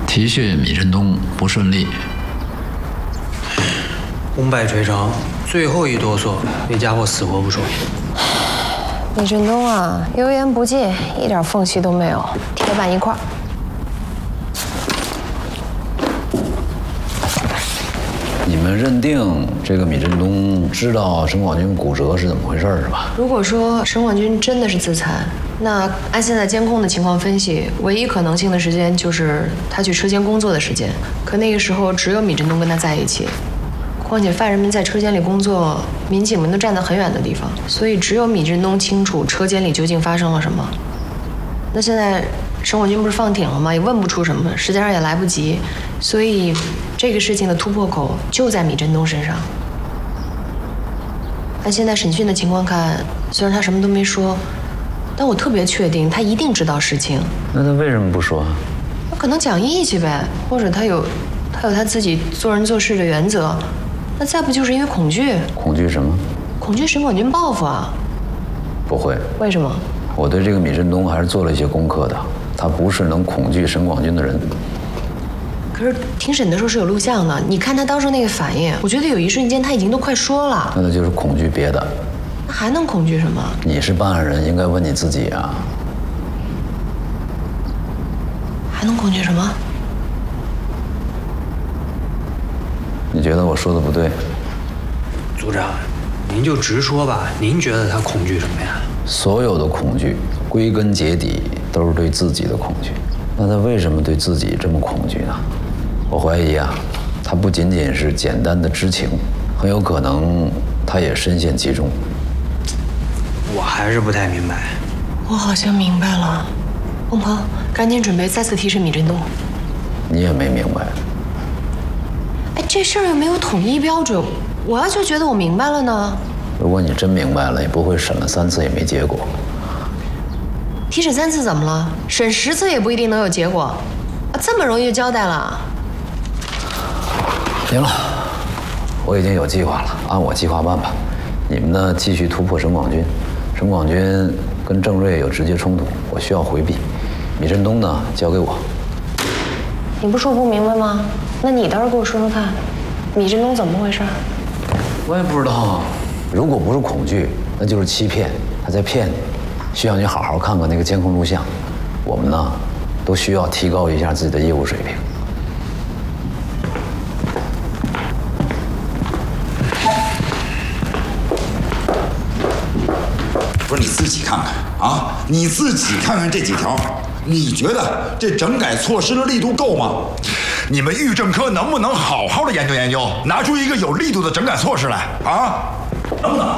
提讯米振东不顺利， 功败垂成，最后一哆嗦，那家伙死活不说。 米振东啊，油盐不进，一点缝隙都没有，铁板一块。 你们认定这个米振东知道沈广军骨折是怎么回事是吧？ 如果说沈广军真的是自残，那按现在监控的情况分析，唯一可能性的时间就是他去车间工作的时间。可那个时候只有米振东跟他在一起，况且犯人们在车间里工作，民警们都站在很远的地方，所以只有米振东清楚车间里究竟发生了什么。那现在沈广军不是放挺了吗？也问不出什么，实际上也来不及，所以这个事情的突破口就在米振东身上。按现在审讯的情况看，虽然他什么都没说，但我特别确定他一定知道实情。 那他为什么不说？ 那可能讲义气呗，或者他有他自己做人做事的原则。那再不就是因为恐惧？ 恐惧什么？ 恐惧沈广军报复啊！ 不会。 为什么？ 我对这个米振东还是做了一些功课的，他不是能恐惧沈广军的人。 可是庭审的时候是有录像的，你看他当时那个反应，我觉得有一瞬间他已经都快说了。 那他就是恐惧别的。 那还能恐惧什么？ 你是办案人，应该问你自己啊。 还能恐惧什么？ 你觉得我说的不对？ 组长，您就直说吧，您觉得他恐惧什么呀？ 所有的恐惧，归根结底都是对自己的恐惧。那他为什么对自己这么恐惧呢？我怀疑啊，他不仅仅是简单的知情，很有可能他也深陷其中。 我还是不太明白。 我好像明白了。翁鹏，赶紧准备再次提审米振东。 你也没明白。 哎，这事儿又没有统一标准，我要就觉得我明白了呢。 如果你真明白了，也不会审了3次也没结果。 提审3次怎么了？审10次也不一定能有结果，啊，这么容易就交代了？ 行了，我已经有计划了，按我计划办吧。你们呢，继续突破沈广军。沈广军跟郑瑞有直接冲突，我需要回避。米振东呢，交给我。 你不说不明白吗？那你倒是给我说说看，米振东怎么回事？ 我也不知道啊。如果不是恐惧，那就是欺骗，他在骗你。需要你好好看看那个监控录像。我们呢，都需要提高一下自己的业务水平。 不是你自己看看啊，你自己看看这几条，你觉得这整改措施的力度够吗？你们狱政科能不能好好的研究研究，拿出一个有力度的整改措施来啊？能不能？